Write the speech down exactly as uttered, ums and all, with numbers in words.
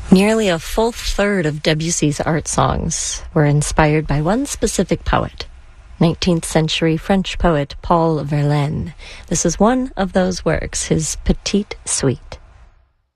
Nearly a full third of Debussy's art songs were inspired by one specific poet, nineteenth century French poet Paul Verlaine. This is one of those works, his Petite Suite.